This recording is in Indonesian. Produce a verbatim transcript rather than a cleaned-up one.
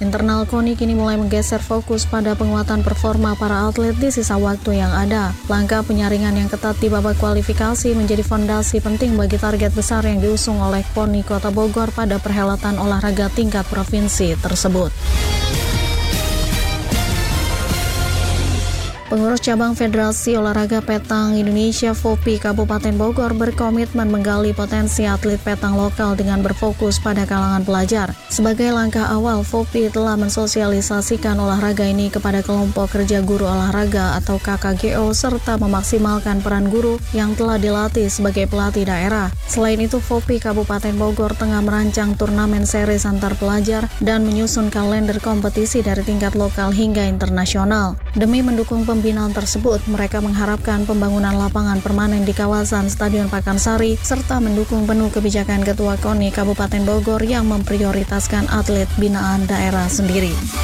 Internal KONI kini mulai menggeser fokus pada penguatan performa para atlet di sisa waktu yang ada. Langkah penyaringan yang ketat di babak kualifikasi menjadi fondasi penting bagi target besar yang diusung oleh KONI Kota Bogor pada perhelatan olahraga tingkat provinsi tersebut. Pengurus cabang Federasi Olahraga Petang Indonesia FOPI Kabupaten Bogor berkomitmen menggali potensi atlet petang lokal dengan berfokus pada kalangan pelajar. Sebagai langkah awal, FOPI telah mensosialisasikan olahraga ini kepada kelompok kerja guru olahraga atau K K G O serta memaksimalkan peran guru yang telah dilatih sebagai pelatih daerah. Selain itu, FOPI Kabupaten Bogor tengah merancang turnamen series antar pelajar dan menyusun kalender kompetisi dari tingkat lokal hingga internasional. Demi mendukung pembinaan tersebut, mereka mengharapkan pembangunan lapangan permanen di kawasan Stadion Pakansari serta mendukung penuh kebijakan Ketua KONI Kabupaten Bogor yang memprioritaskan atlet binaan daerah sendiri.